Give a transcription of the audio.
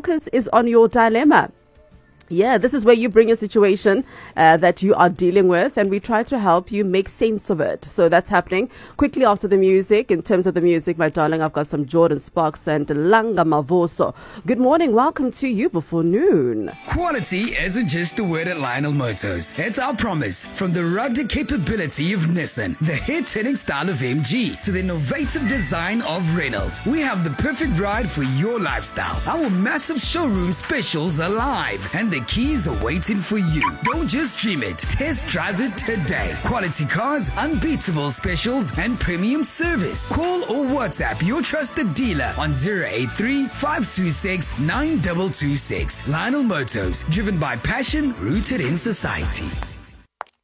focus is on your dilemma. Yeah, this is where you bring a situation that you are dealing with, and we try to help you make sense of it. So that's happening quickly after the music. In terms of the music, my darling, I've got some Jordan Sparks and Langa Mavoso. Good morning. Welcome to You Before Noon. Quality isn't just a word at Lionel Motors. It's our promise. From the rugged capability of Nissan, the hit-hitting style of MG, to the innovative design of Reynolds, we have the perfect ride for your lifestyle. Our massive showroom specials are live, and the keys are waiting for you. Don't just dream it. Test drive it today. Quality cars, unbeatable specials, and premium service. Call or WhatsApp your trusted dealer on 083 526 9226. Lionel Motors, driven by passion, rooted in society.